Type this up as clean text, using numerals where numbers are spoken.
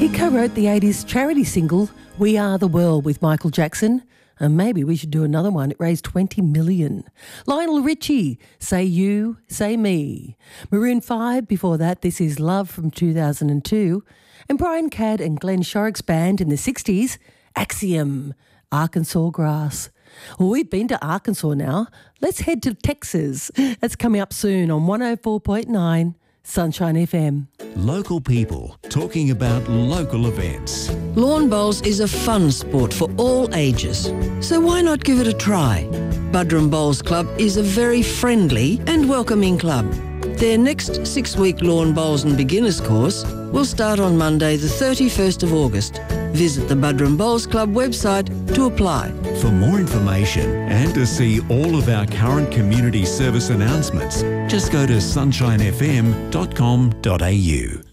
co-wrote the 80s charity single We Are the World with Michael Jackson, and maybe we should do another one. It raised $20 million. Lionel Richie, Say You, Say Me. Maroon 5, before that, This Is Love from 2002. And Brian Cadd and Glenn Shorrock's band in the 60s, Axiom, Arkansas Grass. Well, we've been to Arkansas now. Let's head to Texas. That's coming up soon on 104.9 Sunshine FM. Local people talking about local events. Lawn bowls is a fun sport for all ages, so why not give it a try? Buderim Bowls Club is a very friendly and welcoming club. Their next 6-week lawn bowls and beginners course will start on Monday the 31st of August. Visit the Buderim Bowls Club website to apply. For more information and to see all of our current community service announcements, just go to sunshinefm.com.au.